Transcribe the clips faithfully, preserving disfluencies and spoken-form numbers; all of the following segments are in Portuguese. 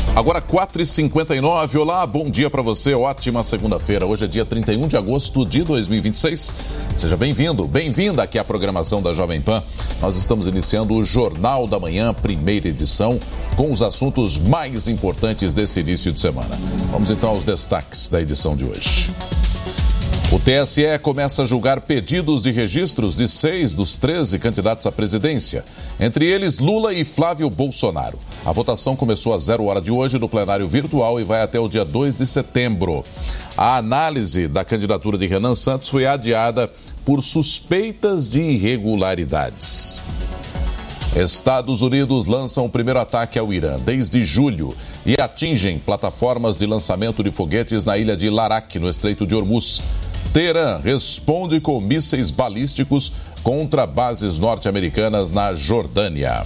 Agora quatro e cinquenta e nove, olá, bom dia para você, ótima segunda-feira. Hoje é dia trinta e um de agosto de dois mil e vinte e seis. Seja bem-vindo, bem-vinda aqui à programação da Jovem Pan. Nós estamos iniciando o Jornal da Manhã, primeira edição, com os assuntos mais importantes desse início de semana. Vamos então aos destaques da edição de hoje. O T S E começa a julgar pedidos de registros de seis dos treze candidatos à presidência, entre eles Lula e Flávio Bolsonaro. A votação começou às zero hora de hoje no plenário virtual e vai até o dia dois de setembro. A análise da candidatura de Renan Santos foi adiada por suspeitas de irregularidades. Estados Unidos lançam o primeiro ataque ao Irã desde julho e atingem plataformas de lançamento de foguetes na ilha de Larak, no Estreito de Hormuz. Teherã responde com mísseis balísticos contra bases norte-americanas na Jordânia.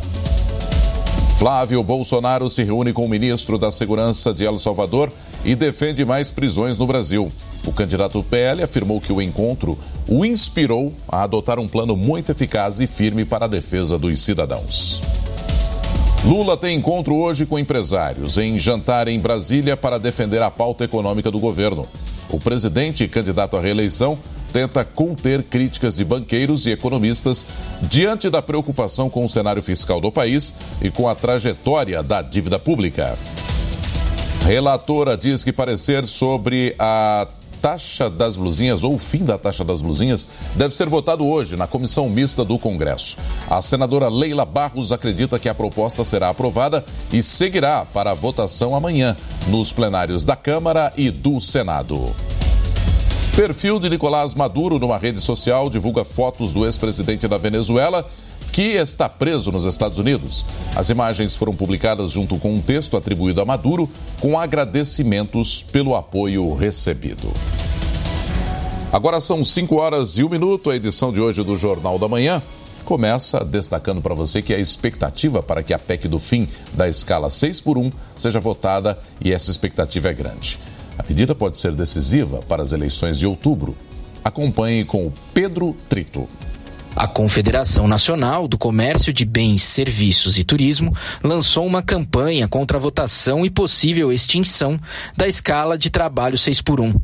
Flávio Bolsonaro se reúne com o ministro da Segurança de El Salvador e defende mais prisões no Brasil. O candidato do P L afirmou que o encontro o inspirou a adotar um plano muito eficaz e firme para a defesa dos cidadãos. Lula tem encontro hoje com empresários em jantar em Brasília para defender a pauta econômica do governo. O presidente, candidato à reeleição, tenta conter críticas de banqueiros e economistas diante da preocupação com o cenário fiscal do país e com a trajetória da dívida pública. Relatora diz que parecer sobre a taxa das blusinhas ou o fim da taxa das blusinhas deve ser votado hoje na comissão mista do Congresso. A senadora Leila Barros acredita que a proposta será aprovada e seguirá para a votação amanhã nos plenários da Câmara e do Senado. Perfil de Nicolás Maduro numa rede social divulga fotos do ex-presidente da Venezuela que está preso nos Estados Unidos. As imagens foram publicadas junto com um texto atribuído a Maduro com agradecimentos pelo apoio recebido. Agora são cinco horas e um minuto. A edição de hoje do Jornal da Manhã começa destacando para você que a expectativa para que a P E C do fim da escala seis por um seja votada e essa expectativa é grande. A medida pode ser decisiva para as eleições de outubro. Acompanhe com o Pedro Trito. A Confederação Nacional do Comércio de Bens, Serviços e Turismo lançou uma campanha contra a votação e possível extinção da escala de trabalho seis por um.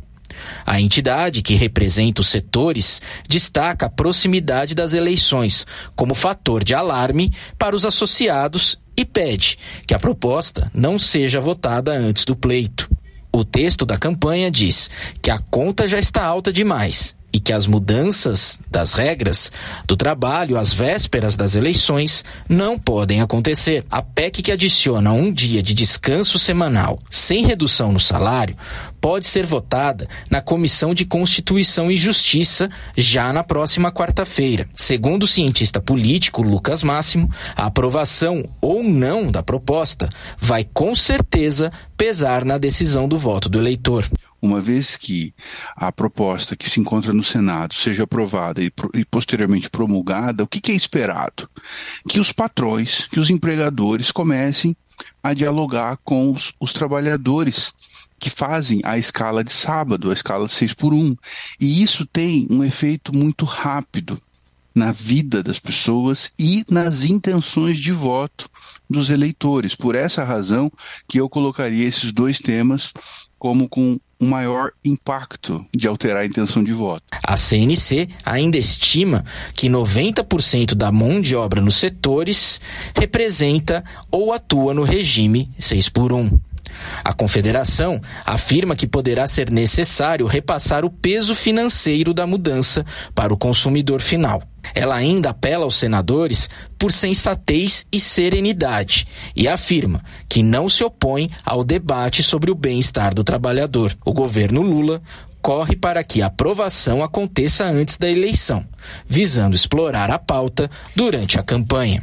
A entidade, que representa os setores, destaca a proximidade das eleições como fator de alarme para os associados e pede que a proposta não seja votada antes do pleito. O texto da campanha diz que a conta já está alta demais e que as mudanças das regras do trabalho às vésperas das eleições não podem acontecer. A P E C que adiciona um dia de descanso semanal sem redução no salário pode ser votada na Comissão de Constituição e Justiça já na próxima quarta-feira. Segundo o cientista político Lucas Máximo, a aprovação ou não da proposta vai com certeza pesar na decisão do voto do eleitor. Uma vez que a proposta que se encontra no Senado seja aprovada e, e posteriormente promulgada, o que, que é esperado? Que os patrões, que os empregadores comecem a dialogar com os, os trabalhadores que fazem a escala de sábado, a escala seis por um. E isso tem um efeito muito rápido na vida das pessoas e nas intenções de voto dos eleitores. Por essa razão que eu colocaria esses dois temas como com um maior impacto de alterar a intenção de voto. A C N C ainda estima que noventa por cento da mão de obra nos setores representa ou atua no regime seis por um. A Confederação afirma que poderá ser necessário repassar o peso financeiro da mudança para o consumidor final. Ela ainda apela aos senadores por sensatez e serenidade e afirma que não se opõe ao debate sobre o bem-estar do trabalhador. O governo Lula corre para que a aprovação aconteça antes da eleição, visando explorar a pauta durante a campanha.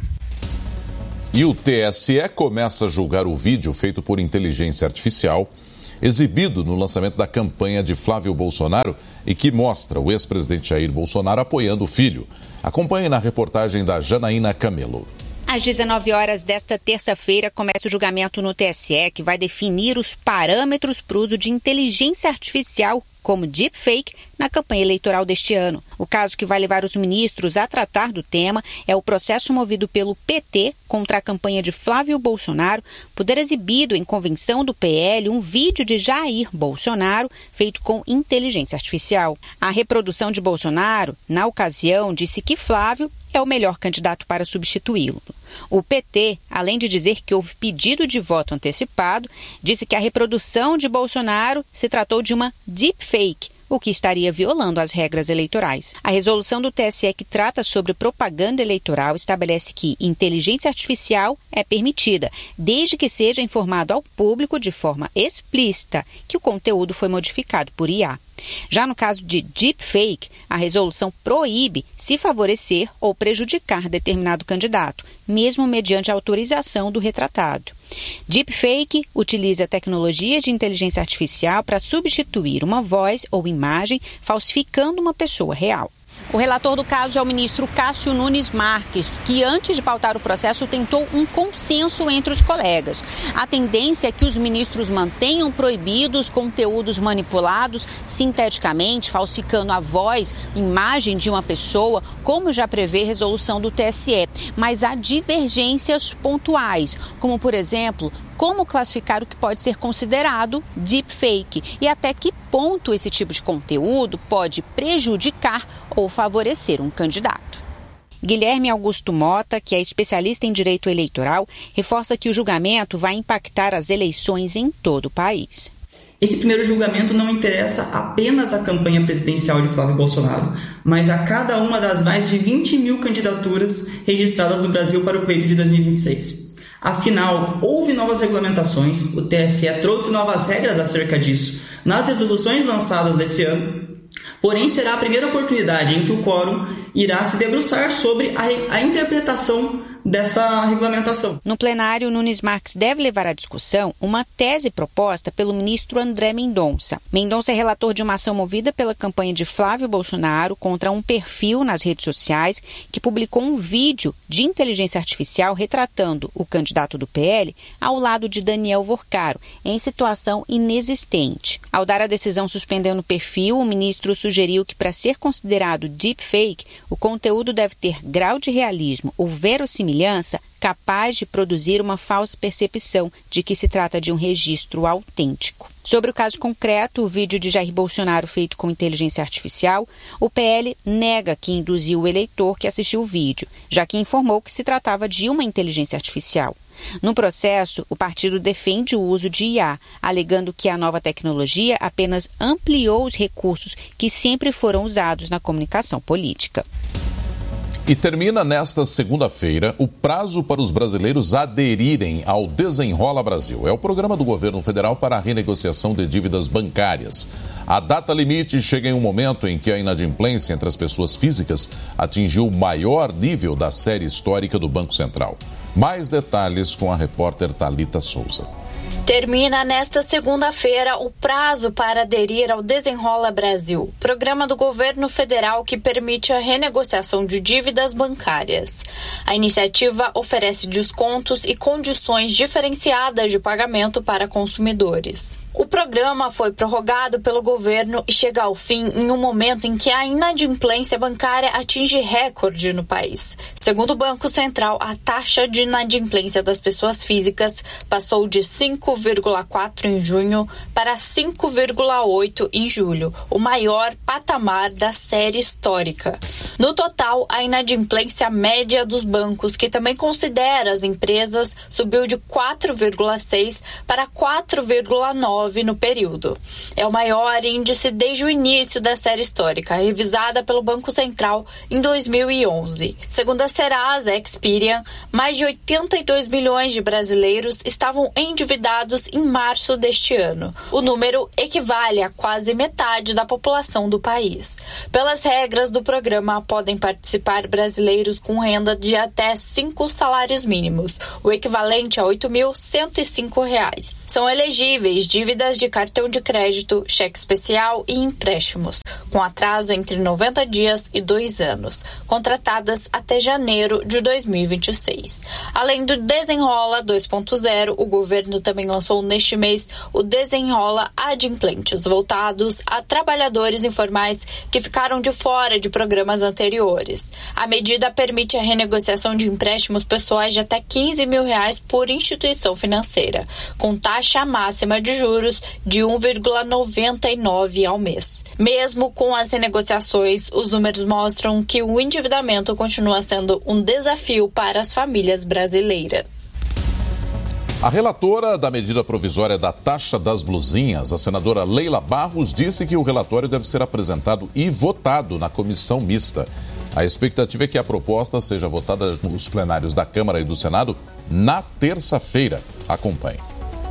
E o T S E começa a julgar o vídeo feito por inteligência artificial, exibido no lançamento da campanha de Flávio Bolsonaro e que mostra o ex-presidente Jair Bolsonaro apoiando o filho. Acompanhe na reportagem da Janaína Camelo. Às dezenove horas desta terça-feira começa o julgamento no T S E, que vai definir os parâmetros para o uso de inteligência artificial como deepfake na campanha eleitoral deste ano. O caso que vai levar os ministros a tratar do tema é o processo movido pelo P T contra a campanha de Flávio Bolsonaro por ter exibido em convenção do P L um vídeo de Jair Bolsonaro feito com inteligência artificial. A reprodução de Bolsonaro, na ocasião, disse que Flávio é o melhor candidato para substituí-lo. O P T, além de dizer que houve pedido de voto antecipado, disse que a reprodução de Bolsonaro se tratou de uma deepfake, o que estaria violando as regras eleitorais. A resolução do T S E que trata sobre propaganda eleitoral estabelece que inteligência artificial é permitida, desde que seja informado ao público de forma explícita que o conteúdo foi modificado por I A. Já no caso de deepfake, a resolução proíbe se favorecer ou prejudicar determinado candidato, mesmo mediante autorização do retratado. Deepfake utiliza tecnologias de inteligência artificial para substituir uma voz ou imagem, falsificando uma pessoa real. O relator do caso é o ministro Cássio Nunes Marques, que antes de pautar o processo tentou um consenso entre os colegas. A tendência é que os ministros mantenham proibidos conteúdos manipulados sinteticamente, falsificando a voz, imagem de uma pessoa, como já prevê a resolução do T S E. Mas há divergências pontuais, como, por exemplo, como classificar o que pode ser considerado deepfake e até que ponto esse tipo de conteúdo pode prejudicar ou favorecer um candidato. Guilherme Augusto Mota, que é especialista em direito eleitoral, reforça que o julgamento vai impactar as eleições em todo o país. Esse primeiro julgamento não interessa apenas à campanha presidencial de Flávio Bolsonaro, mas a cada uma das mais de vinte mil candidaturas registradas no Brasil para o pleito de dois mil e vinte e seis. Afinal, houve novas regulamentações, o T S E trouxe novas regras acerca disso nas resoluções lançadas desse ano, porém será a primeira oportunidade em que o quórum irá se debruçar sobre a, a interpretação dessa regulamentação. No plenário, Nunes Marques deve levar à discussão uma tese proposta pelo ministro André Mendonça. Mendonça é relator de uma ação movida pela campanha de Flávio Bolsonaro contra um perfil nas redes sociais que publicou um vídeo de inteligência artificial retratando o candidato do P L ao lado de Daniel Vorcaro, em situação inexistente. Ao dar a decisão suspendendo o perfil, o ministro sugeriu que, para ser considerado deepfake, o conteúdo deve ter grau de realismo ou verossimilhança capaz de produzir uma falsa percepção de que se trata de um registro autêntico. Sobre o caso concreto, o vídeo de Jair Bolsonaro feito com inteligência artificial, o P L nega que induziu o eleitor que assistiu o vídeo, já que informou que se tratava de uma inteligência artificial. No processo, o partido defende o uso de I A, alegando que a nova tecnologia apenas ampliou os recursos que sempre foram usados na comunicação política. E termina nesta segunda-feira o prazo para os brasileiros aderirem ao Desenrola Brasil. É o programa do governo federal para a renegociação de dívidas bancárias. A data limite chega em um momento em que a inadimplência entre as pessoas físicas atingiu o maior nível da série histórica do Banco Central. Mais detalhes com a repórter Thalita Souza. Termina nesta segunda-feira o prazo para aderir ao Desenrola Brasil, programa do governo federal que permite a renegociação de dívidas bancárias. A iniciativa oferece descontos e condições diferenciadas de pagamento para consumidores. O programa foi prorrogado pelo governo e chega ao fim em um momento em que a inadimplência bancária atinge recorde no país. Segundo o Banco Central, a taxa de inadimplência das pessoas físicas passou de cinco vírgula quatro em junho para cinco vírgula oito em julho, o maior patamar da série histórica. No total, a inadimplência média dos bancos, que também considera as empresas, subiu de quatro vírgula seis para quatro vírgula nove no período. É o maior índice desde o início da série histórica, revisada pelo Banco Central em dois mil e onze. Segundo a Serasa Experian, mais de oitenta e dois milhões de brasileiros estavam endividados em março deste ano. O número equivale a quase metade da população do país. Pelas regras do programa, podem participar brasileiros com renda de até cinco salários mínimos, o equivalente a oito mil cento e cinco reais. São elegíveis dívidas dívidas de cartão de crédito, cheque especial e empréstimos, com atraso entre noventa dias e dois anos, contratadas até janeiro de dois mil e vinte e seis. Além do Desenrola dois ponto zero, o governo também lançou neste mês o Desenrola Adimplentes, voltados a trabalhadores informais que ficaram de fora de programas anteriores. A medida permite a renegociação de empréstimos pessoais de até quinze mil reais por instituição financeira, com taxa máxima de juros de um vírgula noventa e nove ao mês. Mesmo com as renegociações, os números mostram que o endividamento continua sendo um desafio para as famílias brasileiras. A relatora da medida provisória da taxa das blusinhas, a senadora Leila Barros, disse que o relatório deve ser apresentado e votado na comissão mista. A expectativa é que a proposta seja votada nos plenários da Câmara e do Senado na terça-feira. Acompanhe.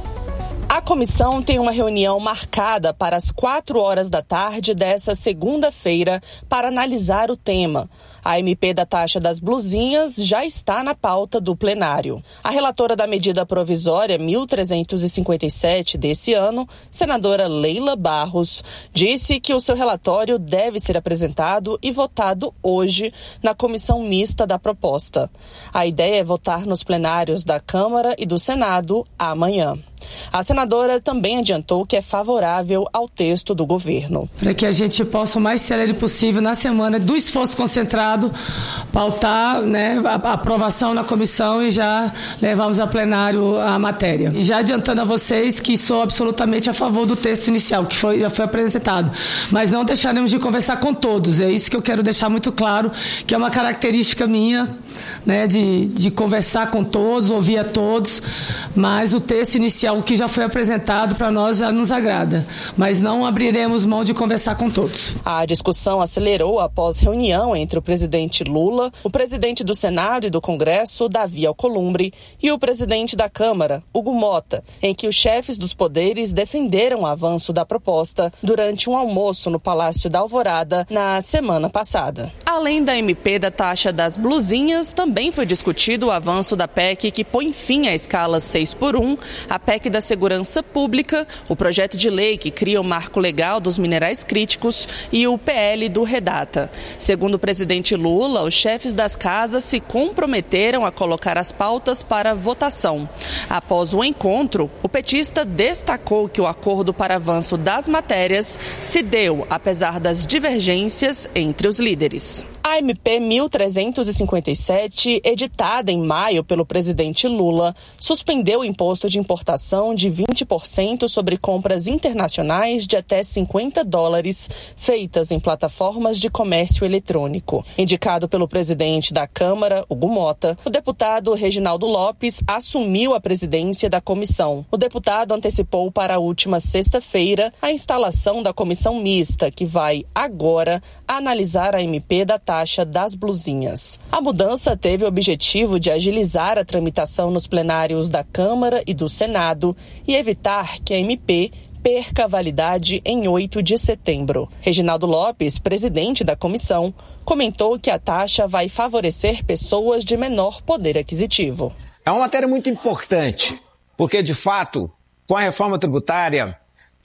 A comissão tem uma reunião marcada para as quatro horas da tarde dessa segunda-feira para analisar o tema. A M P da taxa das blusinhas já está na pauta do plenário. A relatora da medida provisória mil trezentos e cinquenta e sete desse ano, senadora Leila Barros, disse que o seu relatório deve ser apresentado e votado hoje na comissão mista da proposta. A ideia é votar nos plenários da Câmara e do Senado amanhã. A senadora também adiantou que é favorável ao texto do governo. Para que a gente possa, o mais célere possível, na semana do esforço concentrado, pautar, né, a aprovação na comissão e já levarmos a plenário a matéria. E já adiantando a vocês que sou absolutamente a favor do texto inicial, que foi, já foi apresentado. Mas não deixaremos de conversar com todos. É isso que eu quero deixar muito claro, que é uma característica minha, né, de, de conversar com todos, ouvir a todos, mas o texto inicial, o que já foi apresentado para nós já nos agrada, mas não abriremos mão de conversar com todos. A discussão acelerou após reunião entre o presidente Lula, o presidente do Senado e do Congresso, Davi Alcolumbre, e o presidente da Câmara, Hugo Mota, em que os chefes dos poderes defenderam o avanço da proposta durante um almoço no Palácio da Alvorada na semana passada. Além da M P da taxa das blusinhas, também foi discutido o avanço da P E C que põe fim à escala seis por um, a P E C da Segurança Pública, o projeto de lei que cria o marco legal dos minerais críticos e o P L do Redata. Segundo o presidente Lula, os chefes das casas se comprometeram a colocar as pautas para votação. Após o encontro, o petista destacou que o acordo para avanço das matérias se deu apesar das divergências entre os líderes. A M P mil trezentos e cinquenta e sete, editada em maio pelo presidente Lula, suspendeu o imposto de importação de vinte por cento sobre compras internacionais de até cinquenta dólares feitas em plataformas de comércio eletrônico. Indicado pelo presidente da Câmara, Hugo Mota, o deputado Reginaldo Lopes assumiu a presidência da comissão. O deputado antecipou para a última sexta-feira a instalação da comissão mista, que vai agora analisar a M P da taxa das blusinhas. A mudança teve o objetivo de agilizar a tramitação nos plenários da Câmara e do Senado e evitar que a M P perca a validade em oito de setembro. Reginaldo Lopes, presidente da comissão, comentou que a taxa vai favorecer pessoas de menor poder aquisitivo. É uma matéria muito importante, porque, de fato, com a reforma tributária,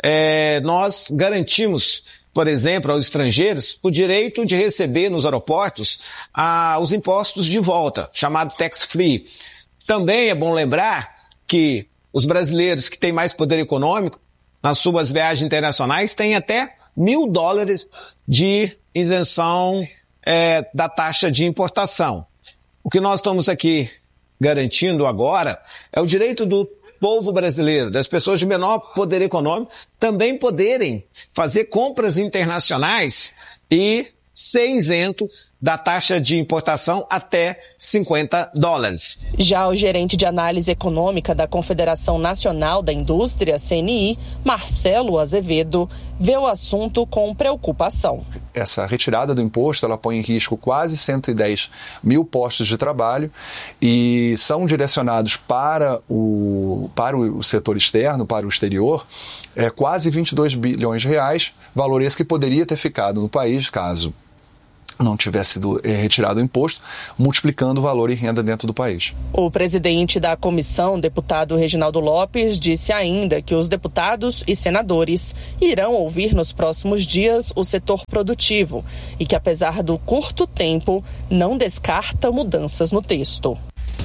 é, nós garantimos, por exemplo, aos estrangeiros, o direito de receber nos aeroportos ah, os impostos de volta, chamado tax-free. Também é bom lembrar que os brasileiros que têm mais poder econômico, nas suas viagens internacionais, têm até mil dólares de isenção é, da taxa de importação. O que nós estamos aqui garantindo agora é o direito do povo brasileiro, das pessoas de menor poder econômico, também poderem fazer compras internacionais e ser isento da taxa de importação até cinquenta dólares. Já o gerente de análise econômica da Confederação Nacional da Indústria, C N I, Marcelo Azevedo, vê o assunto com preocupação. Essa retirada do imposto, ela põe em risco quase cento e dez mil postos de trabalho e são direcionados para o, para o setor externo, para o exterior, é, quase vinte e dois bilhões de reais, valor esse que poderia ter ficado no país caso não tivesse sido retirado o imposto, multiplicando o valor e renda dentro do país. O presidente da comissão, deputado Reginaldo Lopes, disse ainda que os deputados e senadores irão ouvir nos próximos dias o setor produtivo e que, apesar do curto tempo, não descarta mudanças no texto.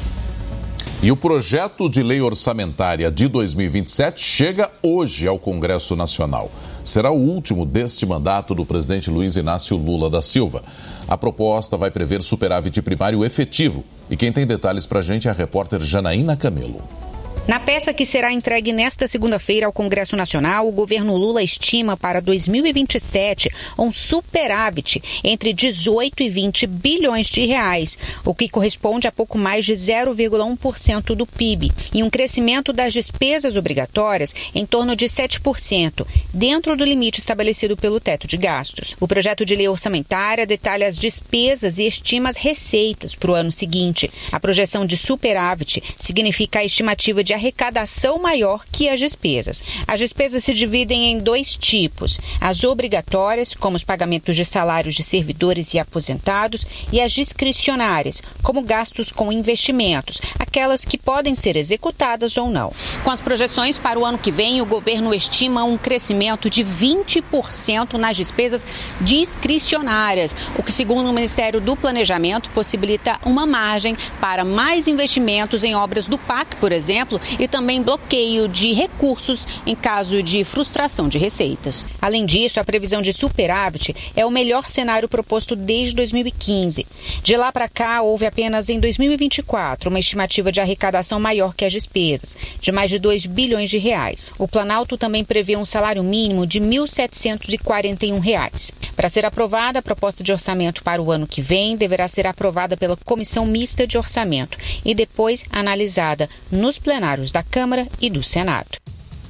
E o projeto de lei orçamentária de dois mil e vinte e sete chega hoje ao Congresso Nacional. Será o último deste mandato do presidente Luiz Inácio Lula da Silva. A proposta vai prever superávit primário efetivo. E quem tem detalhes pra gente é a repórter Janaína Camelo. Na peça que será entregue nesta segunda-feira ao Congresso Nacional, o governo Lula estima para dois mil e vinte e sete um superávit entre dezoito e vinte bilhões de reais, o que corresponde a pouco mais de zero vírgula um por cento do P I B, e um crescimento das despesas obrigatórias em torno de sete por cento, dentro do limite estabelecido pelo teto de gastos. O projeto de lei orçamentária detalha as despesas e estima as receitas para o ano seguinte. A projeção de superávit significa a estimativa de arrecadação maior que as despesas. As despesas se dividem em dois tipos: as obrigatórias, como os pagamentos de salários de servidores e aposentados, e as discricionárias, como gastos com investimentos, aquelas que podem ser executadas ou não. Com as projeções para o ano que vem, o governo estima um crescimento de vinte por cento nas despesas discricionárias, o que, segundo o Ministério do Planejamento, possibilita uma margem para mais investimentos em obras do P A C, por exemplo, e também bloqueio de recursos em caso de frustração de receitas. Além disso, a previsão de superávit é o melhor cenário proposto desde dois mil e quinze. De lá para cá, houve apenas em dois mil e vinte e quatro uma estimativa de arrecadação maior que as despesas, de mais de dois bilhões de reais. O Planalto também prevê um salário mínimo de mil setecentos e quarenta e um reais. Para ser aprovada, a proposta de orçamento para o ano que vem deverá ser aprovada pela Comissão Mista de Orçamento e depois analisada nos plenários da Câmara e do Senado.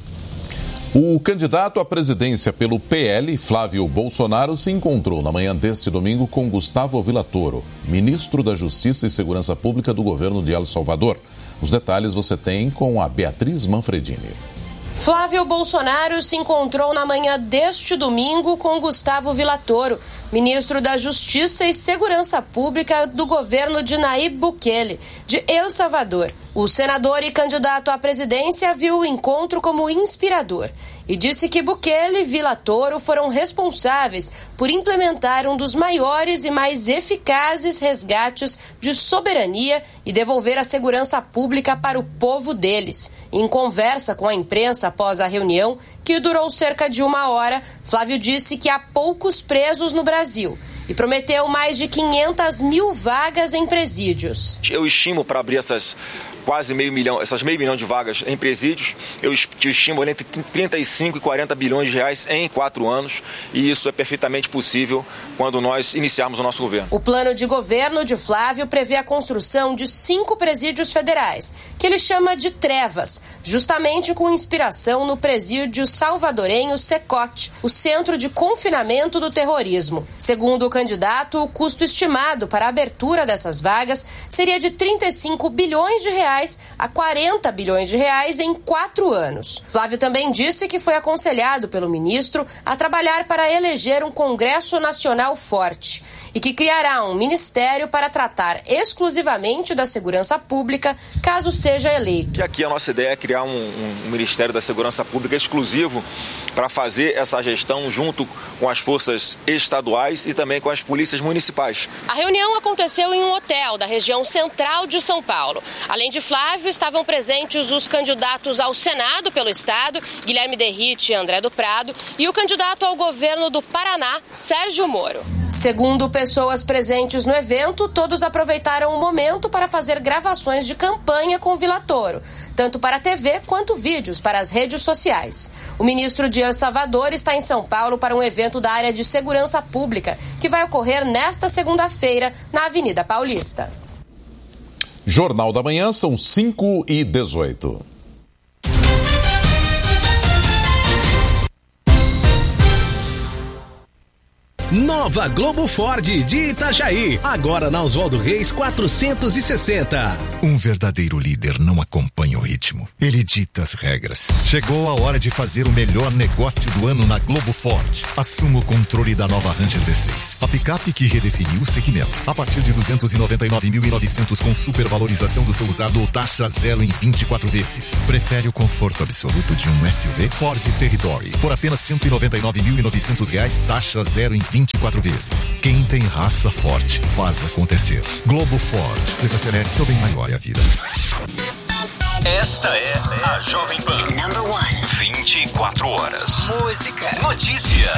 O candidato à presidência pelo P L, Flávio Bolsonaro, se encontrou na manhã deste domingo com Gustavo Villatoro, ministro da Justiça e Segurança Pública do governo de El Salvador. Os detalhes você tem com a Beatriz Manfredini. Flávio Bolsonaro se encontrou na manhã deste domingo com Gustavo Villatoro, ministro da Justiça e Segurança Pública do governo de Nayib Bukele, de El Salvador. O senador e candidato à presidência viu o encontro como inspirador e disse que Bukele e Villatoro foram responsáveis por implementar um dos maiores e mais eficazes resgates de soberania e devolver a segurança pública para o povo deles. Em conversa com a imprensa após a reunião, que durou cerca de uma hora, Flávio disse que há poucos presos no Brasil e prometeu mais de quinhentas mil vagas em presídios. Eu estimo para abrir essas quase meio milhão, essas meio milhão de vagas em presídios, eu estimo entre trinta e cinco e quarenta bilhões de reais em quatro anos, e isso é perfeitamente possível quando nós iniciarmos o nosso governo. O plano de governo de Flávio prevê a construção de cinco presídios federais, que ele chama de trevas, justamente com inspiração no presídio salvadorenho Secote, o centro de confinamento do terrorismo. Segundo o candidato, o custo estimado para a abertura dessas vagas seria de trinta e cinco bilhões de reais a quarenta bilhões de reais em quatro anos. Flávio também disse que foi aconselhado pelo ministro a trabalhar para eleger um Congresso Nacional forte e que criará um ministério para tratar exclusivamente da segurança pública, caso seja eleito. E aqui a nossa ideia é criar um, um, um Ministério da Segurança Pública exclusivo para fazer essa gestão junto com as forças estaduais e também com as polícias municipais. A reunião aconteceu em um hotel da região central de São Paulo. Além de Flávio, estavam presentes os candidatos ao Senado pelo Estado, Guilherme Derrite e André do Prado, e o candidato ao governo do Paraná, Sérgio Moro. Segundo pessoas presentes no evento, todos aproveitaram o momento para fazer gravações de campanha com Villatoro, tanto para a T V quanto vídeos para as redes sociais. O ministro de El Salvador está em São Paulo para um evento da área de segurança pública, que vai ocorrer nesta segunda-feira na Avenida Paulista. Jornal da Manhã, são cinco e dezoito. Nova Globo Ford de Itajaí, agora na Oswaldo Reis quatrocentos e sessenta. Um verdadeiro líder não acompanha o ritmo, ele dita as regras. Chegou a hora de fazer o melhor negócio do ano na Globo Ford. Assuma o controle da nova Ranger V seis, a picape que redefiniu o segmento. A partir de duzentos e noventa e nove mil e novecentos com supervalorização do seu usado ou taxa zero em vinte e quatro vezes. Prefere o conforto absoluto de um S U V? Ford Territory, por apenas cento e noventa e nove mil e novecentos reais, taxa zero em vinte e quatro vezes. Quem tem raça forte, faz acontecer. Globo Ford, desacelere, seu bem maior é a vida. Esta é a Jovem Pan. Number one. vinte e quatro horas. Música. Notícia.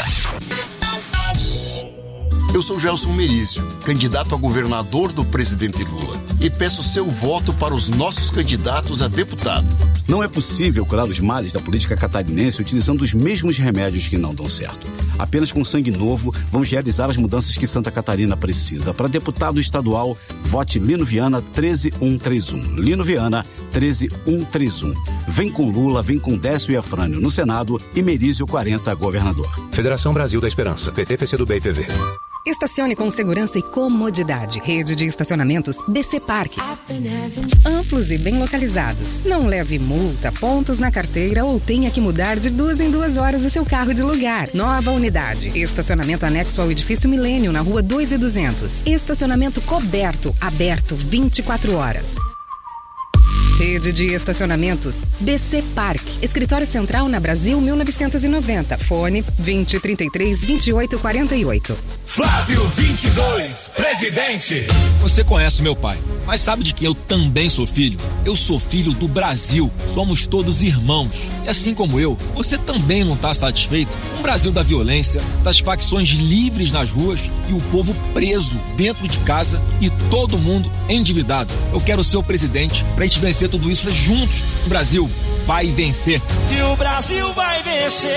Eu sou Gelson Merizio, candidato a governador do presidente Lula, e peço seu voto para os nossos candidatos a deputado. Não é possível curar os males da política catarinense utilizando os mesmos remédios que não dão certo. Apenas com sangue novo, vamos realizar as mudanças que Santa Catarina precisa. Para deputado estadual, vote Lino Viana treze mil cento e trinta e um. Lino Viana treze mil cento e trinta e um. Vem com Lula, vem com Décio e Afrânio no Senado e Merizio quarenta, governador. Federação Brasil da Esperança, P T, P C do B e P V. Estacione com segurança e comodidade. Rede de estacionamentos B C Park. Amplos e bem localizados. Não leve multa, pontos na carteira ou tenha que mudar de duas em duas horas o seu carro de lugar. Nova unidade. Estacionamento anexo ao edifício Milênio, na rua dois e duzentos. Estacionamento coberto, aberto vinte e quatro horas. Rede de estacionamentos B C Park. Escritório Central na Brasil mil novecentos e noventa. Fone vinte, trinta e três, vinte e oito, quarenta e oito. Flávio vinte e dois, presidente. Você conhece meu pai, mas sabe de que eu também sou filho? Eu sou filho do Brasil. Somos todos irmãos. E assim como eu, você também não está satisfeito com o Brasil da violência, das facções livres nas ruas e o povo preso dentro de casa e todo mundo endividado. Eu quero ser o presidente para a gente vencer tudo isso juntos. O Brasil vai vencer. Que o Brasil vai vencer.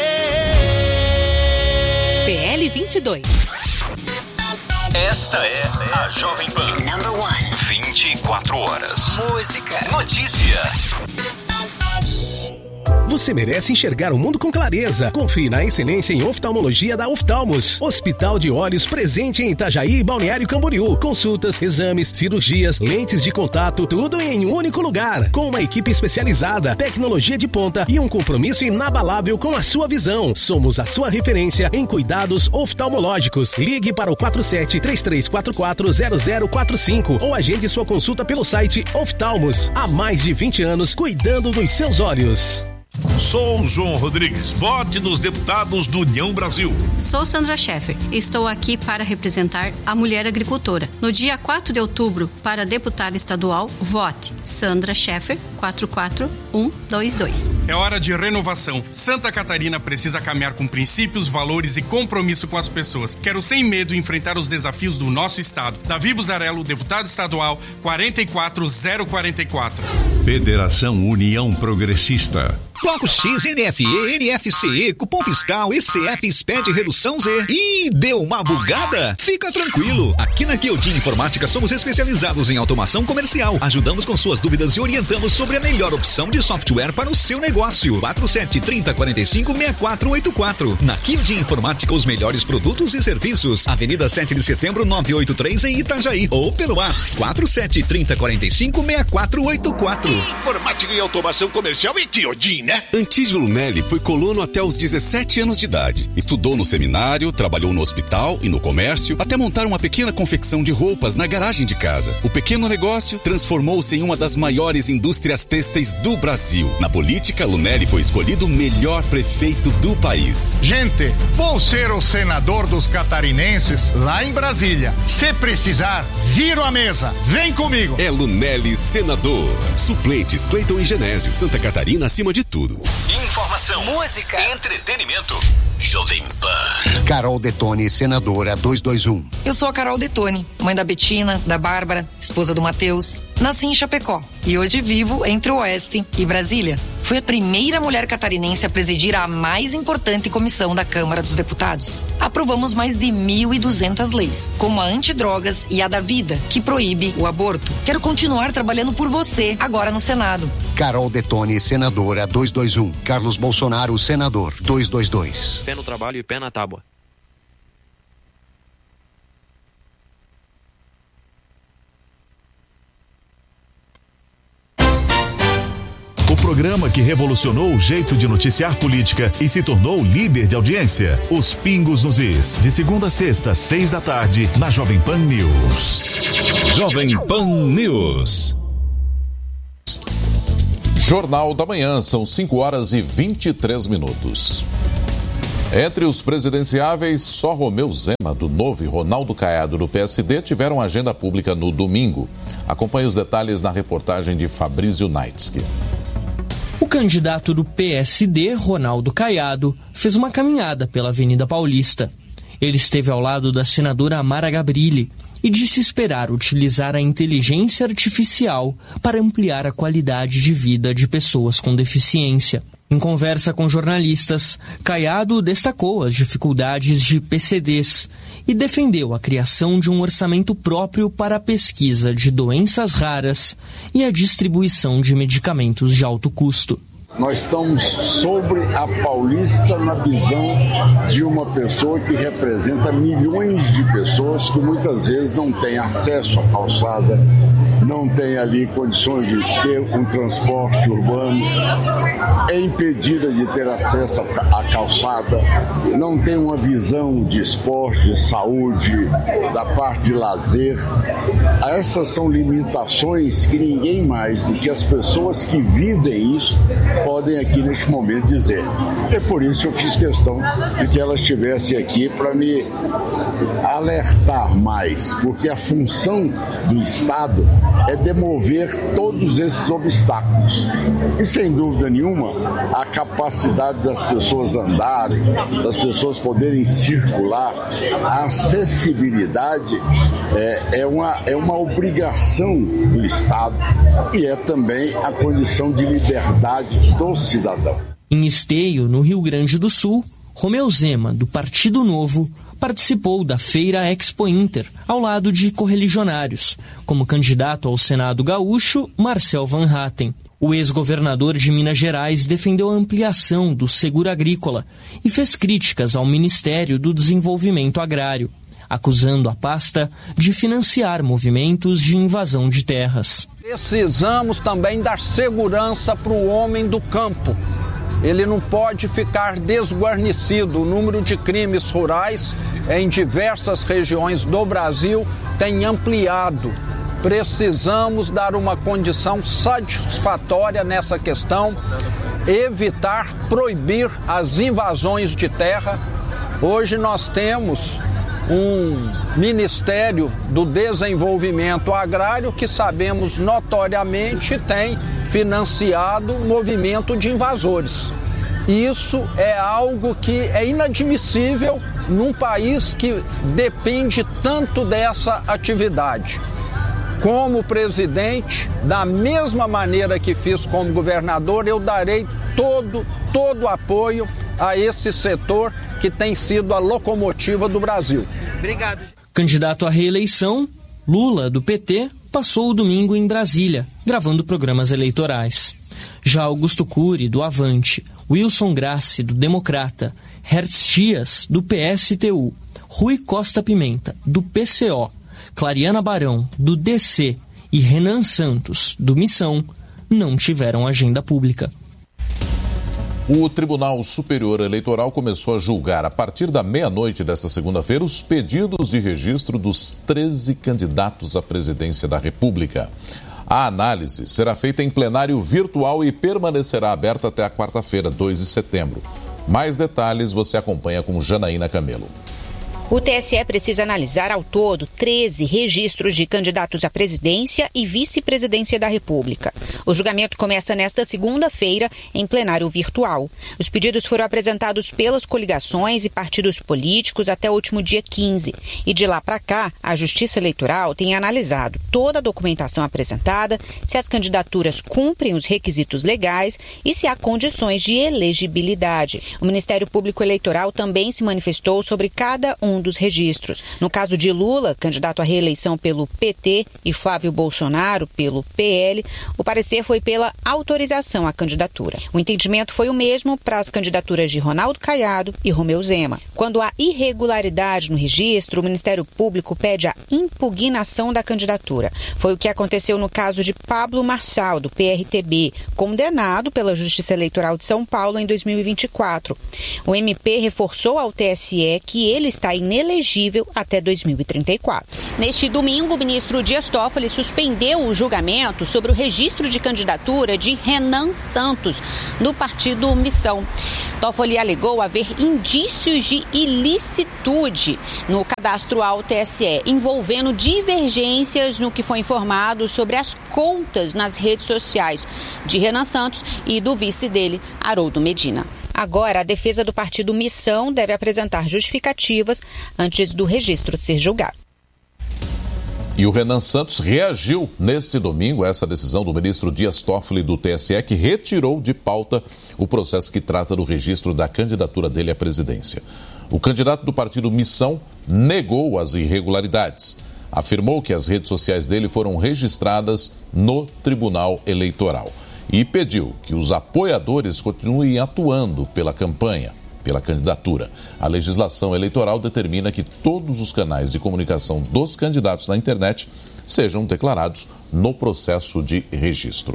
P L vinte e dois. Esta é a Jovem Pan. Number one. vinte e quatro horas. Música. Notícia. Você merece enxergar o mundo com clareza. Confie na excelência em oftalmologia da Oftalmos. Hospital de Olhos presente em Itajaí e Balneário Camboriú. Consultas, exames, cirurgias, lentes de contato, tudo em um único lugar. Com uma equipe especializada, tecnologia de ponta e um compromisso inabalável com a sua visão. Somos a sua referência em cuidados oftalmológicos. Ligue para o quatro sete, três três quatro quatro, zero zero quatro cinco ou agende sua consulta pelo site Oftalmos. Há mais de vinte anos cuidando dos seus olhos. Sou João Rodrigues, vote nos deputados do União Brasil. Sou Sandra Scheffer e estou aqui para representar a mulher agricultora. No dia quatro de outubro, para deputada estadual, vote Sandra Scheffer, quatro quatro um dois dois. É hora de renovação. Santa Catarina precisa caminhar com princípios, valores e compromisso com as pessoas. Quero sem medo enfrentar os desafios do nosso estado. Davi Buzarello, deputado estadual, quatro quatro zero quatro quatro. Federação União Progressista. Bloco X, N F E, N F C E, cupom fiscal, E C F, S P E D, redução Z. Ih, deu uma bugada? Fica tranquilo. Aqui na Kyodin Informática somos especializados em automação comercial. Ajudamos com suas dúvidas e orientamos sobre a melhor opção de software para o seu negócio. quatro sete, trinta, quarenta e cinco, sessenta e quatro oitenta e quatro. Na Kyodin Informática, os melhores produtos e serviços. Avenida sete de setembro, novecentos e oitenta e três, em Itajaí. Ou pelo WhatsApp quatro sete, trinta, quarenta e cinco, sessenta e quatro oitenta e quatro. Informática e automação comercial e Kyodin, né? Antídio Lunelli foi colono até os dezessete anos de idade. Estudou no seminário, trabalhou no hospital e no comércio, até montar uma pequena confecção de roupas na garagem de casa. O pequeno negócio transformou-se em uma das maiores indústrias têxteis do Brasil. Na política, Lunelli foi escolhido o melhor prefeito do país. Gente, vou ser o senador dos catarinenses lá em Brasília. Se precisar, viro a mesa. Vem comigo. É Lunelli senador. Suplentes Cleiton e Genésio. Santa Catarina acima de tudo. Informação, música, entretenimento. Jovem Pan. Carol Detone, senadora duzentos e vinte e um. Eu sou a Carol Detone, mãe da Betina, da Bárbara, esposa do Matheus. Nasci em Chapecó e hoje vivo entre o Oeste e Brasília. Fui a primeira mulher catarinense a presidir a mais importante comissão da Câmara dos Deputados. Aprovamos mais de mil e duzentas leis, como a antidrogas e a da vida, que proíbe o aborto. Quero continuar trabalhando por você, agora no Senado. Carol Detone, senadora duzentos e vinte e um. Carlos Bolsonaro, senador duzentos e vinte e dois. Pé no trabalho e pé na tábua. programa que revolucionou o jeito de noticiar política e se tornou líder de audiência. Os Pingos nos Is, de segunda a sexta, seis da tarde, na Jovem Pan News. Jovem Pan News. Jornal da Manhã, são cinco horas e vinte e três minutos. Entre os presidenciáveis, só Romeu Zema, do Novo, e Ronaldo Caiado, do P S D, tiveram agenda pública no domingo. Acompanhe os detalhes na reportagem de Fabrício Naitsky. O candidato do P S D, Ronaldo Caiado, fez uma caminhada pela Avenida Paulista. Ele esteve ao lado da senadora Amara Gabrilli e disse esperar utilizar a inteligência artificial para ampliar a qualidade de vida de pessoas com deficiência. Em conversa com jornalistas, Caiado destacou as dificuldades de P C Ds e defendeu a criação de um orçamento próprio para a pesquisa de doenças raras e a distribuição de medicamentos de alto custo. Nós estamos sobre a Paulista na visão de uma pessoa que representa milhões de pessoas que muitas vezes não têm acesso à calçada, não tem ali condições de ter um transporte urbano, é impedida de ter acesso à calçada, não tem uma visão de esporte, de saúde, da parte de lazer. Essas são limitações que ninguém mais do que as pessoas que vivem isso podem aqui neste momento dizer. É por isso que eu fiz questão de que ela estivesse aqui para me alertar mais, porque a função do Estado é demover todos esses obstáculos. E sem dúvida nenhuma, a capacidade das pessoas andarem, das pessoas poderem circular, a acessibilidade é, é, uma, é uma obrigação do Estado e é também a condição de liberdade do cidadão. Em Esteio, no Rio Grande do Sul, Romeu Zema, do Partido Novo, participou da Feira Expo Inter, ao lado de correligionários, como candidato ao Senado gaúcho, Marcel Van Hatten. O ex-governador de Minas Gerais defendeu a ampliação do seguro agrícola e fez críticas ao Ministério do Desenvolvimento Agrário, acusando a pasta de financiar movimentos de invasão de terras. Precisamos também dar segurança para o homem do campo. Ele não pode ficar desguarnecido. O número de crimes rurais em diversas regiões do Brasil tem ampliado. Precisamos dar uma condição satisfatória nessa questão, evitar, proibir as invasões de terra. Hoje nós temos um Ministério do Desenvolvimento Agrário que sabemos notoriamente tem financiado o movimento de invasores. Isso é algo que é inadmissível num país que depende tanto dessa atividade. Como presidente, da mesma maneira que fiz como governador, eu darei todo, todo o apoio a esse setor que tem sido a locomotiva do Brasil. Obrigado. Candidato à reeleição, Lula, do P T, passou o domingo em Brasília, gravando programas eleitorais. Já Augusto Cury, do Avante, Wilson Grassi, do Democrata, Hertz Chias, do P S T U, Rui Costa Pimenta, do P C O, Clariana Barão, do D C e Renan Santos, do Missão, não tiveram agenda pública. O Tribunal Superior Eleitoral começou a julgar, a partir da meia-noite desta segunda-feira, os pedidos de registro dos treze candidatos à presidência da República. A análise será feita em plenário virtual e permanecerá aberta até a quarta-feira, dois de setembro. Mais detalhes você acompanha com Janaína Camelo. O T S E precisa analisar ao todo treze registros de candidatos à presidência e vice-presidência da República. O julgamento começa nesta segunda-feira em plenário virtual. Os pedidos foram apresentados pelas coligações e partidos políticos até o último dia quinze. E de lá para cá, a Justiça Eleitoral tem analisado toda a documentação apresentada, se as candidaturas cumprem os requisitos legais e se há condições de elegibilidade. O Ministério Público Eleitoral também se manifestou sobre cada um dos registros. No caso de Lula, candidato à reeleição pelo P T, e Flávio Bolsonaro pelo P L, o parecer foi pela autorização à candidatura. O entendimento foi o mesmo para as candidaturas de Ronaldo Caiado e Romeu Zema. Quando há irregularidade no registro, o Ministério Público pede a impugnação da candidatura. Foi o que aconteceu no caso de Pablo Marçal, do P R T B, condenado pela Justiça Eleitoral de São Paulo em dois mil e vinte e quatro. O M P reforçou ao T S E que ele está inelegível até dois mil e trinta e quatro. Neste domingo, o ministro Dias Toffoli suspendeu o julgamento sobre o registro de candidatura de Renan Santos, do partido Missão. Toffoli alegou haver indícios de ilicitude no cadastro ao T S E, envolvendo divergências no que foi informado sobre as contas nas redes sociais de Renan Santos e do vice dele, Haroldo Medina. Agora, a defesa do partido Missão deve apresentar justificativas antes do registro ser julgado. E o Renan Santos reagiu neste domingo a essa decisão do ministro Dias Toffoli do T S E, que retirou de pauta o processo que trata do registro da candidatura dele à presidência. O candidato do partido Missão negou as irregularidades. Afirmou que as redes sociais dele foram registradas no Tribunal Eleitoral e pediu que os apoiadores continuem atuando pela campanha, pela candidatura. A legislação eleitoral determina que todos os canais de comunicação dos candidatos na internet sejam declarados no processo de registro.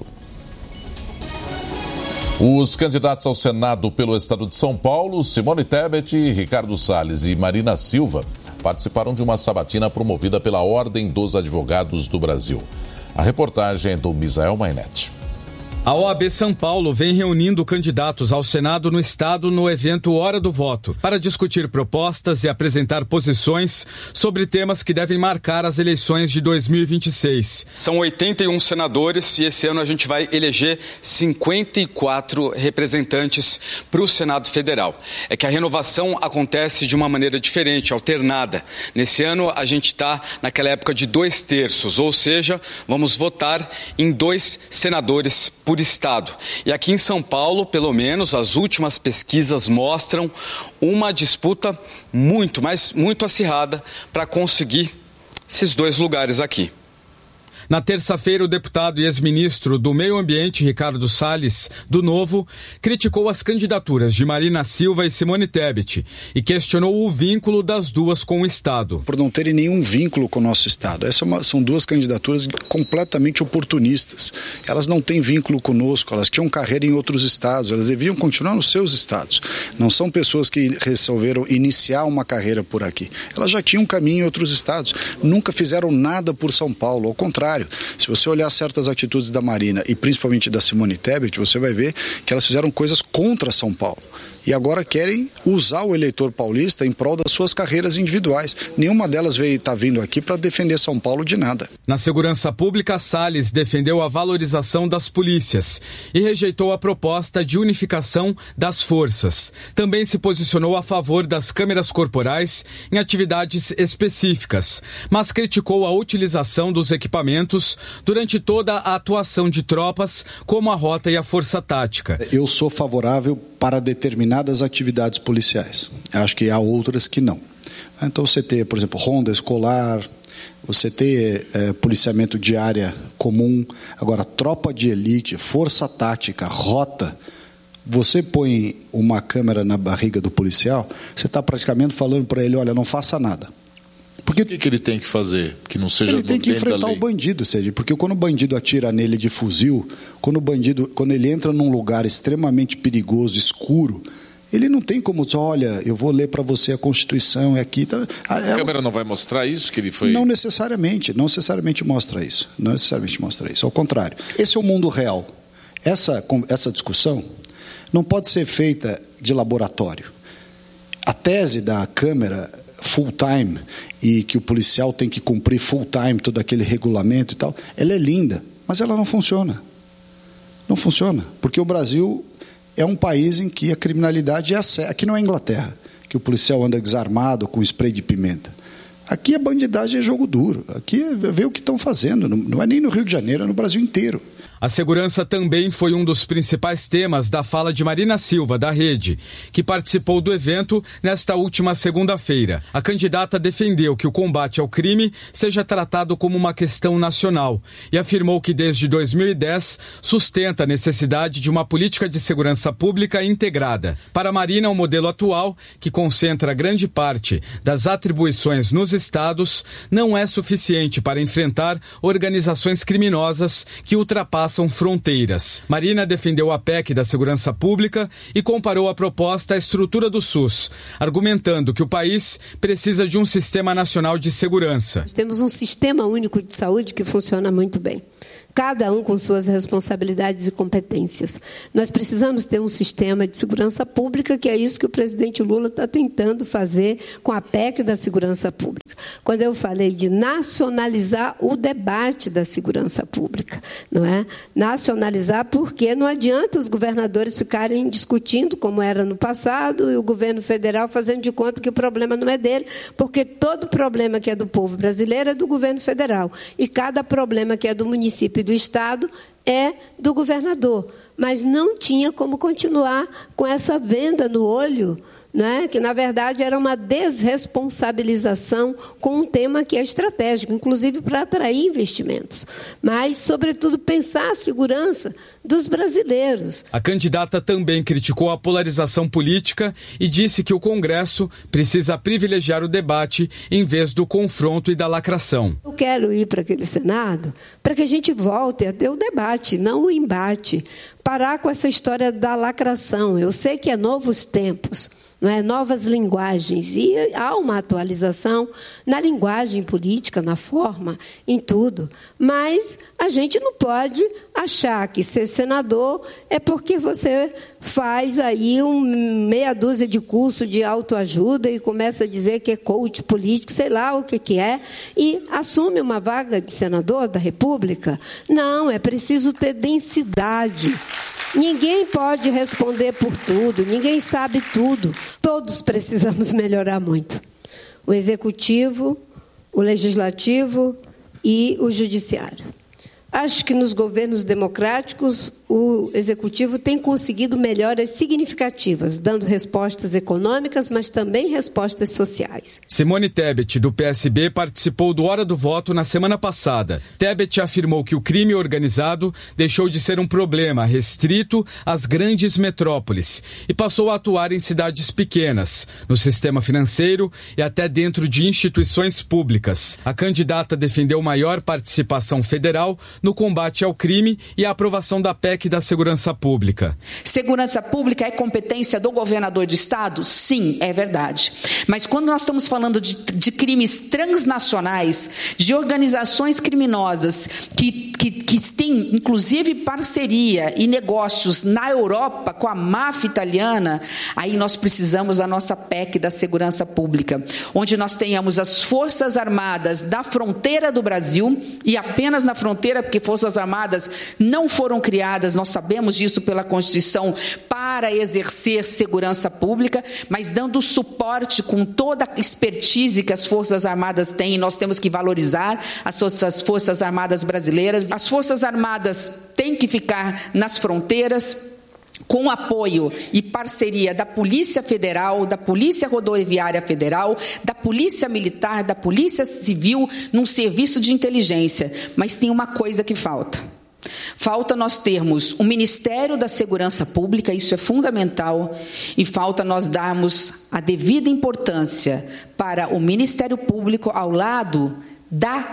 Os candidatos ao Senado pelo Estado de São Paulo, Simone Tebet, Ricardo Salles e Marina Silva, participaram de uma sabatina promovida pela Ordem dos Advogados do Brasil. A reportagem é do Misael Mainete. A O A B São Paulo vem reunindo candidatos ao Senado no estado no evento Hora do Voto, para discutir propostas e apresentar posições sobre temas que devem marcar as eleições de dois mil e vinte e seis. São oitenta e um senadores e esse ano a gente vai eleger cinquenta e quatro representantes para o Senado Federal. É que a renovação acontece de uma maneira diferente, alternada. Nesse ano a gente está naquela época de dois terços, ou seja, vamos votar em dois senadores por estado. E aqui em São Paulo, pelo menos, as últimas pesquisas mostram uma disputa muito, mas muito acirrada para conseguir esses dois lugares aqui. Na terça-feira, o deputado e ex-ministro do Meio Ambiente, Ricardo Salles, do Novo, criticou as candidaturas de Marina Silva e Simone Tebet e questionou o vínculo das duas com o Estado. Por não terem nenhum vínculo com o nosso Estado. Essas são duas candidaturas completamente oportunistas. Elas não têm vínculo conosco, elas tinham carreira em outros estados, elas deviam continuar nos seus estados. Não são pessoas que resolveram iniciar uma carreira por aqui. Elas já tinham um caminho em outros estados. Nunca fizeram nada por São Paulo, ao contrário. Se você olhar certas atitudes da Marina e principalmente da Simone Tebet, você vai ver que elas fizeram coisas contra São Paulo. E agora querem usar o eleitor paulista em prol das suas carreiras individuais. Nenhuma delas veio está vindo aqui para defender São Paulo de nada. Na segurança pública, Salles defendeu a valorização das polícias e rejeitou a proposta de unificação das forças. Também se posicionou a favor das câmeras corporais em atividades específicas, mas criticou a utilização dos equipamentos durante toda a atuação de tropas, como a rota e a força tática. Eu sou favorável para determinadas atividades policiais. Acho que há outras que não. Então você ter, por exemplo, ronda escolar, você ter é, policiamento de área comum, agora tropa de elite, força tática, rota, você põe uma câmera na barriga do policial, você está praticamente falando para ele, olha, não faça nada. Porque, o que, que ele tem que fazer? Que não seja ele tem que enfrentar o bandido, seja, porque quando o bandido atira nele de fuzil, quando o bandido, quando ele entra num lugar extremamente perigoso, escuro, ele não tem como dizer, olha, eu vou ler para você a Constituição, é aqui. Tá, a é, câmera não vai mostrar isso que ele foi? Não necessariamente, não necessariamente mostra isso, não necessariamente mostra isso, ao contrário. Esse é o mundo real. Essa, essa discussão não pode ser feita de laboratório. A tese da câmera full time e que o policial tem que cumprir full time todo aquele regulamento e tal, ela é linda, mas ela não funciona. Não funciona, porque o Brasil é um país em que a criminalidade é a séria. Aqui não é a Inglaterra, que o policial anda desarmado com spray de pimenta. Aqui a bandidagem é jogo duro. Aqui é ver o que estão fazendo. Não é nem no Rio de Janeiro, é no Brasil inteiro. A segurança também foi um dos principais temas da fala de Marina Silva, da Rede, que participou do evento nesta última segunda-feira. A candidata defendeu que o combate ao crime seja tratado como uma questão nacional e afirmou que desde dois mil e dez sustenta a necessidade de uma política de segurança pública integrada. Para Marina, o modelo atual, que concentra grande parte das atribuições nos estados, não é suficiente para enfrentar organizações criminosas que ultrapassam são fronteiras. Marina defendeu a P E C da Segurança Pública e comparou a proposta à estrutura do SUS, argumentando que o país precisa de um sistema nacional de segurança. Nós temos um sistema único de saúde que funciona muito bem. Cada um com suas responsabilidades e competências. Nós precisamos ter um sistema de segurança pública, que é isso que o presidente Lula está tentando fazer com a P E C da segurança pública. Quando eu falei de nacionalizar o debate da segurança pública, não é? Nacionalizar porque não adianta os governadores ficarem discutindo, como era no passado, e o governo federal fazendo de conta que o problema não é dele, porque todo problema que é do povo brasileiro é do governo federal, e cada problema que é do município e do Estado é do governador. Mas não tinha como continuar com essa venda no olho, né, que, na verdade, era uma desresponsabilização com um tema que é estratégico, inclusive para atrair investimentos, mas, sobretudo, pensar a segurança dos brasileiros. A candidata também criticou a polarização política e disse que o Congresso precisa privilegiar o debate em vez do confronto e da lacração. Eu quero ir para aquele Senado para que a gente volte a ter o debate, não o embate. Parar com essa história da lacração. Eu sei que é novos tempos, não é? Novas linguagens, e há uma atualização na linguagem política, na forma, em tudo. Mas a gente não pode achar que ser senador é porque você faz aí um meia dúzia de curso de autoajuda e começa a dizer que é coach político, sei lá o que, que é, e assume uma vaga de senador da República. Não, é preciso ter densidade. Ninguém pode responder por tudo, ninguém sabe tudo. Todos precisamos melhorar muito. O Executivo, o Legislativo e o Judiciário. Acho que nos governos democráticos o Executivo tem conseguido melhoras significativas, dando respostas econômicas, mas também respostas sociais. Simone Tebet, do P S B, participou do Hora do Voto na semana passada. Tebet afirmou que o crime organizado deixou de ser um problema restrito às grandes metrópoles e passou a atuar em cidades pequenas, no sistema financeiro e até dentro de instituições públicas. A candidata defendeu maior participação federal no combate ao crime e a aprovação da P E C da Segurança Pública. Segurança Pública é competência do governador de estado? Sim, é verdade. Mas quando nós estamos falando de, de crimes transnacionais, de organizações criminosas que, que, que têm, inclusive, parceria e negócios na Europa com a máfia italiana, aí nós precisamos da nossa P E C da Segurança Pública, onde nós tenhamos as Forças Armadas da fronteira do Brasil, e apenas na fronteira, porque Forças Armadas não foram criadas, nós sabemos disso pela Constituição, para exercer segurança pública, mas dando suporte com toda a expertise que as Forças Armadas têm, e nós temos que valorizar as nossas Forças Armadas brasileiras. As Forças Armadas têm que ficar nas fronteiras, com apoio e parceria da Polícia Federal, da Polícia Rodoviária Federal, da Polícia Militar, da Polícia Civil, num serviço de inteligência. Mas tem uma coisa que falta. Falta nós termos um Ministério da Segurança Pública, isso é fundamental, e falta nós darmos a devida importância para o Ministério Público ao lado da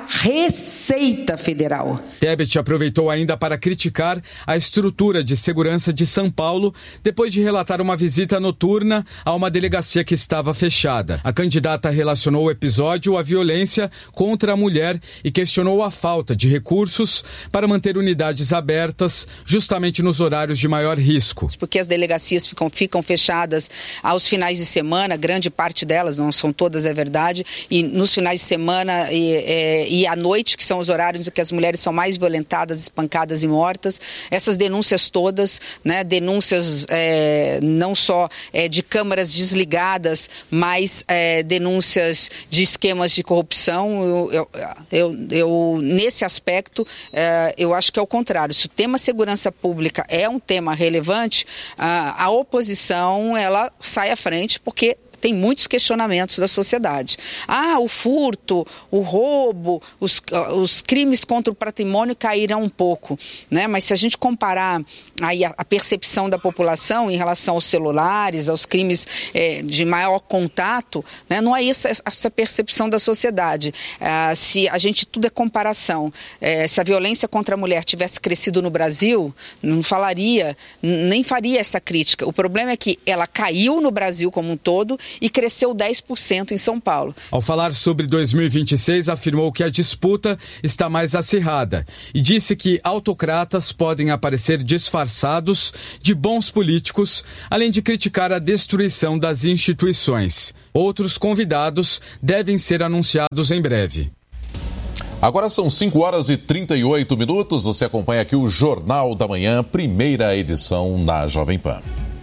Receita Federal. Tebet aproveitou ainda para criticar a estrutura de segurança de São Paulo depois de relatar uma visita noturna a uma delegacia que estava fechada. A candidata relacionou o episódio à violência contra a mulher e questionou a falta de recursos para manter unidades abertas justamente nos horários de maior risco. Porque as delegacias ficam, ficam fechadas aos finais de semana, grande parte delas, não são todas, é verdade, e nos finais de semana e é, e à noite, que são os horários em que as mulheres são mais violentadas, espancadas e mortas. Essas denúncias todas, né, denúncias é, não só é, de câmaras desligadas, mas é, denúncias de esquemas de corrupção. Eu, eu, eu, eu, nesse aspecto, é, eu acho que é o contrário. Se o tema segurança pública é um tema relevante, a, a oposição ela sai à frente porque tem muitos questionamentos da sociedade. Ah, o furto, o roubo, os, os crimes contra o patrimônio caíram um pouco, né? Mas se a gente comparar aí a, a percepção da população em relação aos celulares, aos crimes é, de maior contato, né? Não é isso, essa percepção da sociedade. Ah, se a gente, tudo é comparação. É, se a violência contra a mulher tivesse crescido no Brasil, não falaria, nem faria essa crítica. O problema é que ela caiu no Brasil como um todo e cresceu dez por cento em São Paulo. Ao falar sobre dois mil e vinte e seis, afirmou que a disputa está mais acirrada e disse que autocratas podem aparecer disfarçados de bons políticos, além de criticar a destruição das instituições. Outros convidados devem ser anunciados em breve. Agora são cinco horas e trinta e oito minutos. Você acompanha aqui o Jornal da Manhã, primeira edição na Jovem Pan.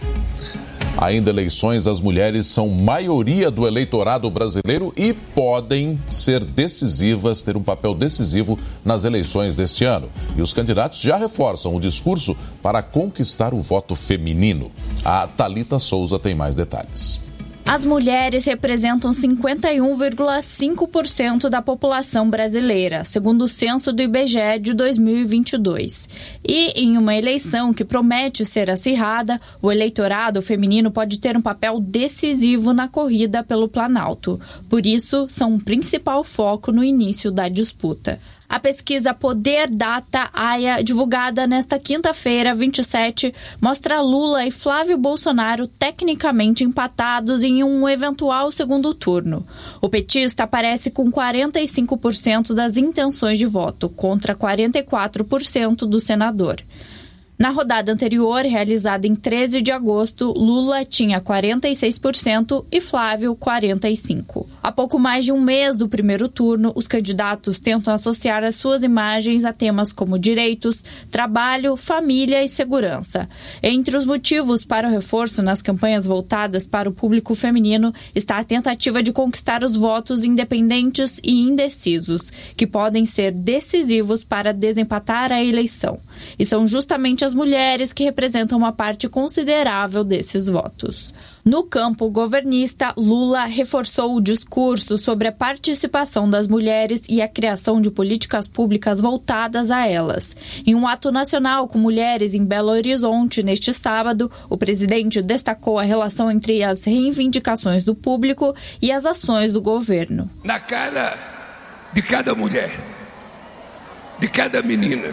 Ainda eleições, as mulheres são maioria do eleitorado brasileiro e podem ser decisivas, ter um papel decisivo nas eleições deste ano. E os candidatos já reforçam o discurso para conquistar o voto feminino. A Thalita Souza tem mais detalhes. As mulheres representam cinquenta e um vírgula cinco por cento da população brasileira, segundo o censo do I B G E de dois mil e vinte e dois. E, em uma eleição que promete ser acirrada, o eleitorado feminino pode ter um papel decisivo na corrida pelo Planalto. Por isso, são um principal foco no início da disputa. A pesquisa Poder Data A I A, divulgada nesta quinta-feira, vinte e sete, mostra Lula e Flávio Bolsonaro tecnicamente empatados em um eventual segundo turno. O petista aparece com quarenta e cinco por cento das intenções de voto, contra quarenta e quatro por cento do senador. Na rodada anterior, realizada em treze de agosto, Lula tinha quarenta e seis por cento e Flávio quarenta e cinco por cento. Há pouco mais de um mês do primeiro turno, os candidatos tentam associar as suas imagens a temas como direitos, trabalho, família e segurança. Entre os motivos para o reforço nas campanhas voltadas para o público feminino está a tentativa de conquistar os votos independentes e indecisos, que podem ser decisivos para desempatar a eleição. E são justamente as mulheres que representam uma parte considerável desses votos. No campo governista, Lula reforçou o discurso sobre a participação das mulheres e a criação de políticas públicas voltadas a elas. Em um ato nacional com mulheres em Belo Horizonte neste sábado, o presidente destacou a relação entre as reivindicações do público e as ações do governo. Na cara de cada mulher, de cada menina,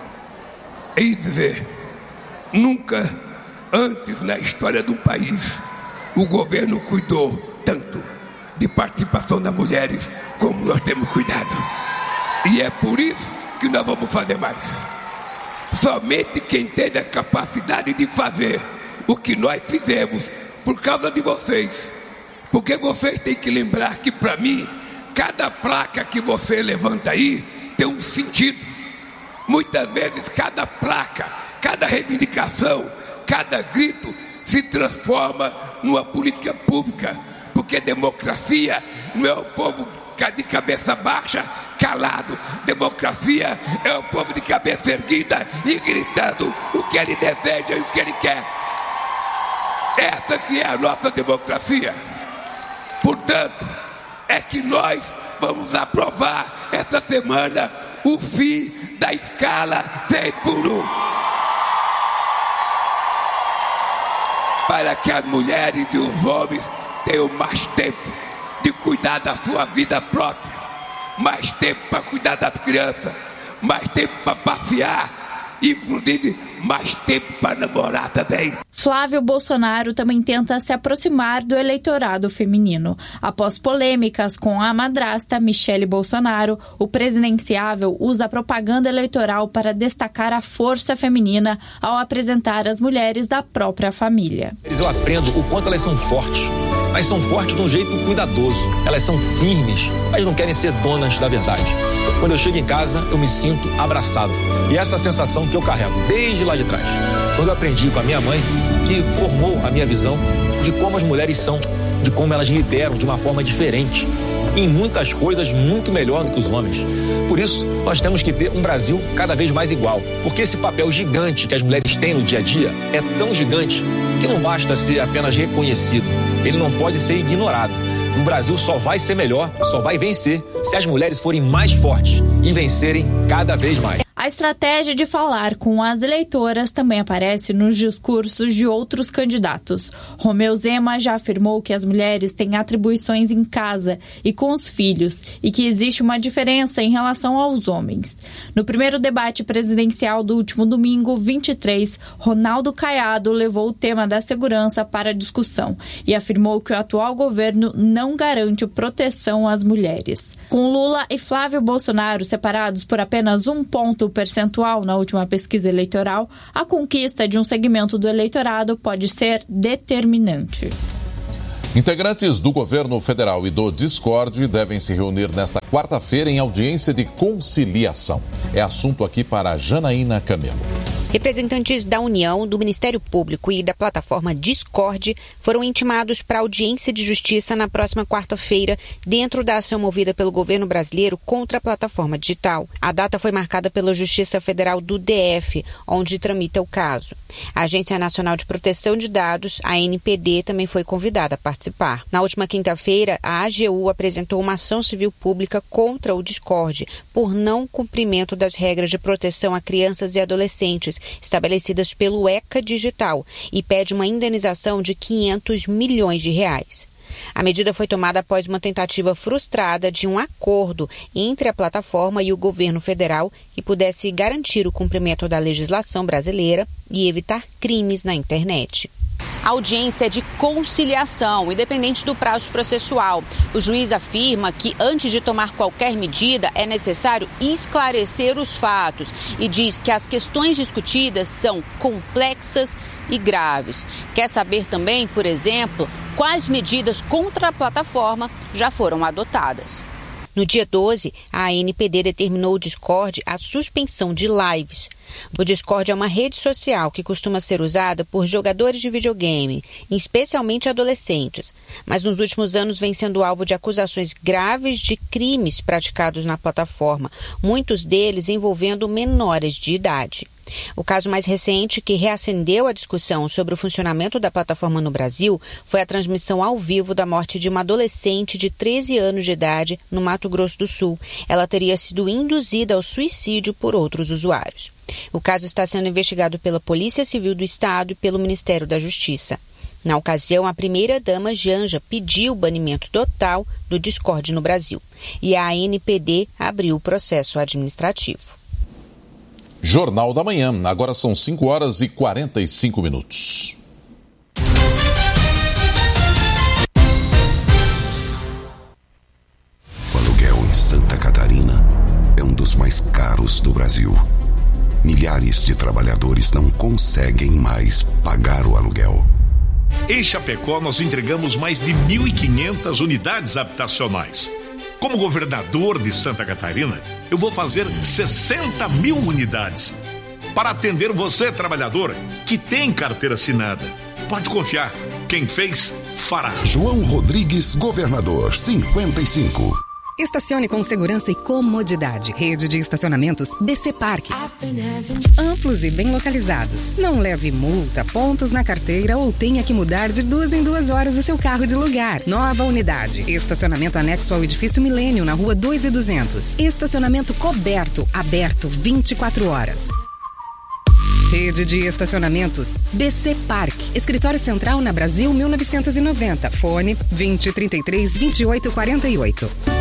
e dizer, nunca antes na história do país o governo cuidou tanto de participação das mulheres como nós temos cuidado. E é por isso que nós vamos fazer mais. Somente quem teve a capacidade de fazer o que nós fizemos por causa de vocês. Porque vocês têm que lembrar que, para mim, cada placa que você levanta aí tem um sentido. Muitas vezes cada placa, cada reivindicação, cada grito se transforma numa política pública, porque democracia não é o povo de cabeça baixa, calado. Democracia é o povo de cabeça erguida e gritando o que ele deseja e o que ele quer. Essa que é a nossa democracia. Portanto, é que nós vamos aprovar essa semana o fim da escala seis por um. Para que as mulheres e os homens tenham mais tempo de cuidar da sua vida própria, mais tempo para cuidar das crianças, mais tempo para passear, inclusive mais tempo para namorar também. Flávio Bolsonaro também tenta se aproximar do eleitorado feminino. Após polêmicas com a madrasta Michele Bolsonaro, o presidenciável usa a propaganda eleitoral para destacar a força feminina ao apresentar as mulheres da própria família. Eu aprendo o quanto elas são fortes. mas são fortes de um jeito cuidadoso. Elas são firmes, mas não querem ser donas da verdade. Quando eu chego em casa, eu me sinto abraçado. E essa sensação que eu carrego desde lá de trás. Quando eu aprendi com a minha mãe, que formou a minha visão de como as mulheres são, de como elas lideram de uma forma diferente. Em muitas coisas muito melhor do que os homens. Por isso, nós temos que ter um Brasil cada vez mais igual. Porque esse papel gigante que as mulheres têm no dia a dia é tão gigante que não basta ser apenas reconhecido. Ele não pode ser ignorado. O Brasil só vai ser melhor, só vai vencer se as mulheres forem mais fortes e vencerem cada vez mais. A estratégia de falar com as eleitoras também aparece nos discursos de outros candidatos. Romeu Zema já afirmou que as mulheres têm atribuições em casa e com os filhos e que existe uma diferença em relação aos homens. No primeiro debate presidencial do último domingo, vinte e três, Ronaldo Caiado levou o tema da segurança para discussão e afirmou que o atual governo não garante proteção às mulheres. Com Lula e Flávio Bolsonaro separados por apenas um ponto percentual na última pesquisa eleitoral, a conquista de um segmento do eleitorado pode ser determinante. Integrantes do governo federal e do Discord devem se reunir nesta quarta-feira em audiência de conciliação. É assunto aqui para Janaína Camelo. Representantes da União, do Ministério Público e da plataforma Discord foram intimados para audiência de justiça na próxima quarta-feira, dentro da ação movida pelo governo brasileiro contra a plataforma digital. A data foi marcada pela Justiça Federal do D F, onde tramita o caso. A Agência Nacional de Proteção de Dados, a A N P D, também foi convidada a participar. Na última quinta-feira, a A G U apresentou uma ação civil pública contra o Discord por não cumprimento das regras de proteção a crianças e adolescentes estabelecidas pelo ECA Digital e pede uma indenização de quinhentos milhões de reais. A medida foi tomada após uma tentativa frustrada de um acordo entre a plataforma e o governo federal que pudesse garantir o cumprimento da legislação brasileira e evitar crimes na internet. A audiência é de conciliação, independente do prazo processual. O juiz afirma que, antes de tomar qualquer medida, é necessário esclarecer os fatos e diz que as questões discutidas são complexas e graves. Quer saber também, por exemplo, quais medidas contra a plataforma já foram adotadas. No dia doze, a A N P D determinou o Discord a suspensão de lives. O Discord é uma rede social que costuma ser usada por jogadores de videogame, especialmente adolescentes, mas nos últimos anos vem sendo alvo de acusações graves de crimes praticados na plataforma, muitos deles envolvendo menores de idade. O caso mais recente que reacendeu a discussão sobre o funcionamento da plataforma no Brasil foi a transmissão ao vivo da morte de uma adolescente de treze anos de idade no Mato Grosso do Sul. Ela teria sido induzida ao suicídio por outros usuários. O caso está sendo investigado pela Polícia Civil do Estado e pelo Ministério da Justiça. Na ocasião, a primeira-dama Janja pediu o banimento total do Discord no Brasil e a A N P D abriu o processo administrativo. Jornal da Manhã, agora são cinco horas e quarenta e cinco minutos. O aluguel em Santa Catarina é um dos mais caros do Brasil. Milhares de trabalhadores não conseguem mais pagar o aluguel. Em Chapecó, nós entregamos mais de mil e quinhentas unidades habitacionais. Como governador de Santa Catarina, eu vou fazer sessenta mil unidades para atender você, trabalhador, que tem carteira assinada. Pode confiar, quem fez, fará. João Rodrigues, governador, cinquenta e cinco. Estacione com segurança e comodidade. Rede de estacionamentos B C Parque. Amplos e bem localizados. Não leve multa, pontos na carteira ou tenha que mudar de duas em duas horas o seu carro de lugar. Nova unidade. Estacionamento anexo ao edifício Milênio, na rua dois e duzentos. Estacionamento coberto, aberto vinte e quatro horas. Rede de estacionamentos B C Parque. Escritório Central na Brasil mil novecentos e noventa. Fone vinte, trinta e três, vinte e oito, quarenta e oito.